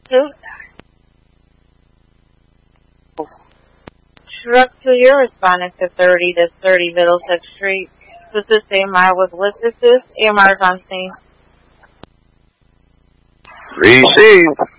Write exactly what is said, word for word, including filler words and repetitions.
Two. Truck two, you're responding to thirty to thirty Middlesex Street. This is A M R with Witnesses. A M R's on scene. Received.